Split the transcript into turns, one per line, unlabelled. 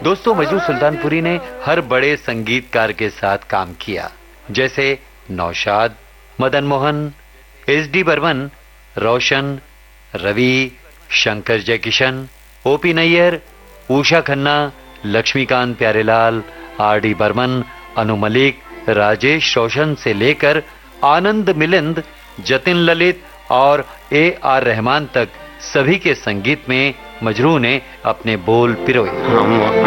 दोस्तों, मजरू सुल्तानपुरी ने हर बड़े संगीतकार के साथ काम किया, जैसे नौशाद, मदन मोहन, एस.डी. बर्मन, रोशन, रवि, शंकर जयकिशन, ओ.पी. नैयर, उषा खन्ना, लक्ष्मीकांत प्यारेलाल, आर.डी. बर्मन, अनु मलिक, राजेश रोशन से लेकर आनंद मिलिंद, जतिन ललित और ए.आर. रहमान तक सभी के संगीत में मजरू ने अपने बोल पिरोए।